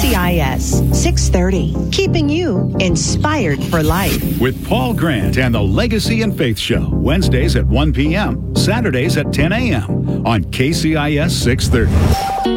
KCIS 630, keeping you inspired for life. With Paul Grant and the Legacy and Faith Show, Wednesdays at 1 p.m., Saturdays at 10 a.m. on KCIS 630.